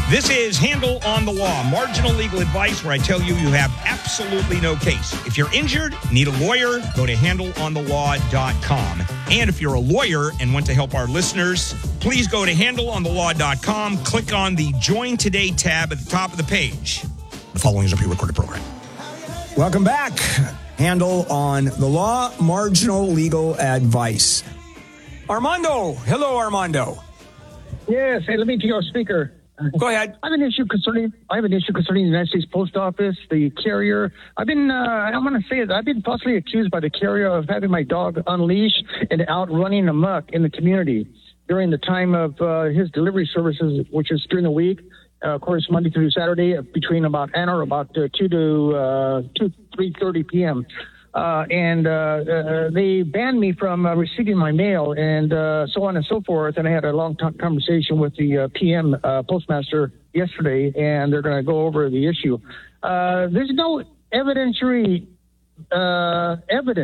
This is Handle on the Law, marginal legal advice where I tell you you have absolutely no case. If you're injured, need a lawyer, go to handleonthelaw.com. And if you're a lawyer and want to help our listeners, please go to handleonthelaw.com, click on the Join Today tab at the top of the page. The following is a pre-recorded program. Welcome back. Handle on the Law, marginal legal advice. Armando. Hello, Armando. Yes. Hey, let me get your speaker. Go ahead. I have an issue concerning the United States Post Office, the carrier. I don't want to say it. I've been falsely accused by the carrier of having my dog unleashed and out running amok in the community during the time of his delivery services, which is during the week. Of course, Monday through Saturday, between about 2 to 3:30 p.m. They banned me from receiving my mail and so on and so forth. And I had a long conversation with the PM postmaster yesterday, and they're going to go over the issue. There's no evidentiary evidence